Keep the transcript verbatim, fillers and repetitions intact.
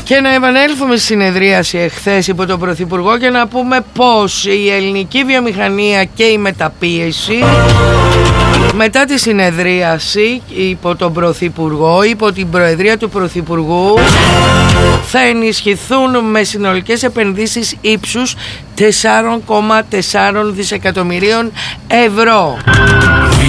Και να επανέλθουμε στη συνεδρίαση εχθές υπό τον Πρωθυπουργό και να πούμε πως η ελληνική βιομηχανία και η μεταπίεση μετά τη συνεδρίαση υπό τον Πρωθυπουργό, υπό την Προεδρία του Πρωθυπουργού, θα ενισχυθούν με συνολικές επενδύσεις ύψους τέσσερα κόμμα τέσσερα δισεκατομμυρίων ευρώ.